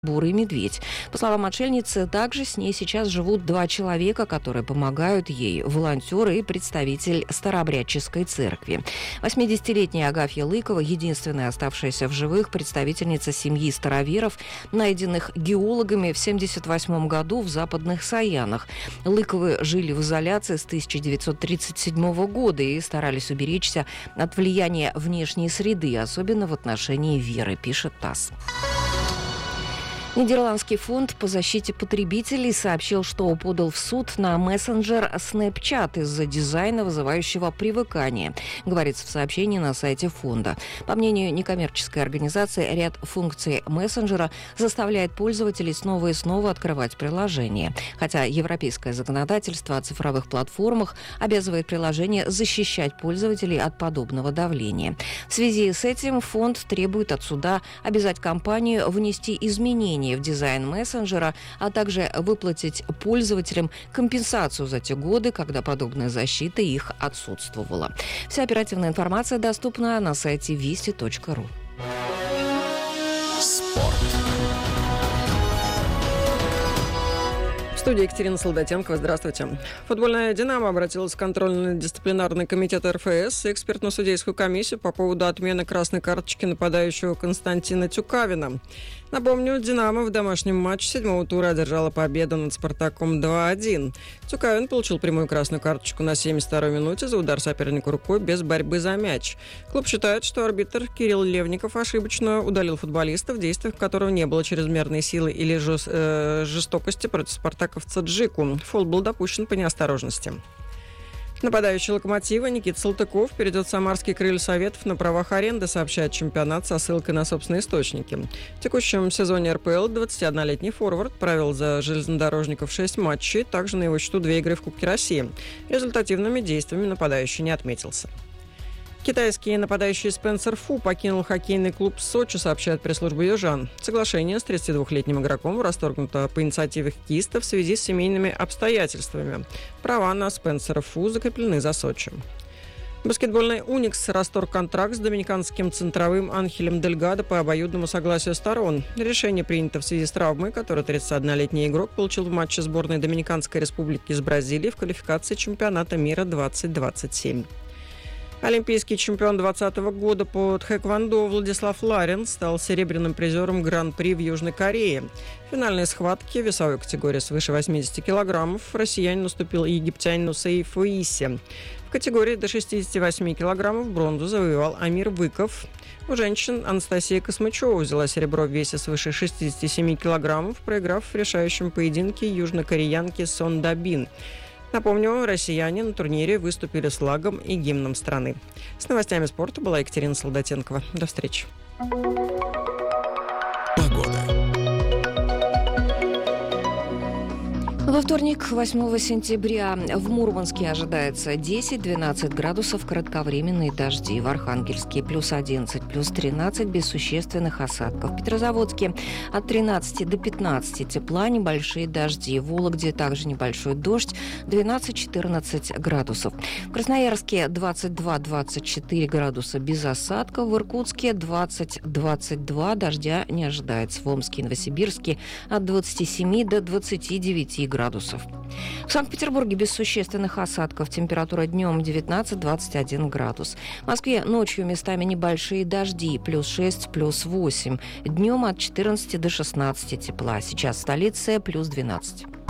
бурый медведь. По словам отшельницы, также с ней сейчас живут 2 человека, которые помогают ей, волонтер и представитель Старообрядческой церкви. 80-летняя Агафья Лыкова, единственная оставшаяся в живых представительница семьи староверов, найденных геологами в 1978 году в Западных Саянах. Лыковы жили в изоляции с 1937 года и старались уберечься от влияния внешней среды, особенно в отношении веры, пишет ТАСС. Нидерландский фонд по защите потребителей сообщил, что подал в суд на мессенджер Snapchat из-за дизайна, вызывающего привыкание, говорится в сообщении на сайте фонда. По мнению некоммерческой организации, ряд функций мессенджера заставляет пользователей снова и снова открывать приложение. Хотя европейское законодательство о цифровых платформах обязывает приложение защищать пользователей от подобного давления. В связи с этим фонд требует от суда обязать компанию внести изменения в дизайн мессенджера, а также выплатить пользователям компенсацию за те годы, когда подобная защита их отсутствовала. Вся оперативная информация доступна на сайте вести.ру. Спорт. В студии Екатерина Солдатенкова. Здравствуйте. Футбольная «Динамо» обратилась в контрольно-дисциплинарный комитет РФС и экспертно-судейскую комиссию по поводу отмены красной карточки нападающего Константина Тюкавина. Напомню, «Динамо» в домашнем матче 7-го тура одержала победу над «Спартаком» 2-1. Тюкавин получил прямую красную карточку на 72-й минуте за удар сопернику рукой без борьбы за мяч. Клуб считает, что арбитр Кирилл Левников ошибочно удалил футболиста, в действиях которого не было чрезмерной силы или жестокости против спартаковца Джику. Фол был допущен по неосторожности. Нападающий «Локомотива» Никита Салтыков перейдет в Самарский Крылья Советов на правах аренды, сообщает чемпионат со ссылкой на собственные источники. В текущем сезоне РПЛ 21-летний форвард провел за железнодорожников 6 матчей, также на его счету 2 игры в Кубке России. Результативными действиями нападающий не отметился. Китайский нападающий Спенсер Фу покинул хоккейный клуб Сочи, сообщает пресс-служба «Южан». Соглашение с 32-летним игроком расторгнуто по инициативе хоккеиста в связи с семейными обстоятельствами. Права на Спенсера Фу закреплены за Сочи. Баскетбольный «Уникс» расторг контракт с доминиканским центровым Анхелем Дельгадо по обоюдному согласию сторон. Решение принято в связи с травмой, которую 31-летний игрок получил в матче сборной Доминиканской республики с Бразилией в квалификации чемпионата мира 2027. Олимпийский чемпион 2020 года по тхэквондо Владислав Ларин стал серебряным призером Гран-при в Южной Корее. В финальной схватке весовой категории свыше 80 килограммов россиянин уступил египтянину Сейфу Исе. В категории до 68 килограммов бронзу завоевал Амир Выков. У женщин Анастасия Космычева взяла серебро в весе свыше 67 килограммов, проиграв в решающем поединке южнокореянке Сон Дабин. Напомню, россияне на турнире выступили с флагом и гимном страны. С новостями спорта была Екатерина Солдатенкова. До встречи. Во вторник, 8 сентября, в Мурманске ожидается 10-12 градусов, кратковременные дожди. В Архангельске плюс 11, плюс 13 без существенных осадков. В Петрозаводске от 13 до 15 тепла, небольшие дожди. В Вологде также небольшой дождь, 12-14 градусов. В Красноярске 22-24 градуса без осадков. В Иркутске 20-22, дождя не ожидается. В Омске и Новосибирске от 27 до 29 градусов. В Санкт-Петербурге без существенных осадков. Температура днем 19-21 градус. В Москве ночью местами небольшие дожди. Плюс 6, плюс 8. Днем от 14 до 16 тепла. Сейчас в столице плюс 12.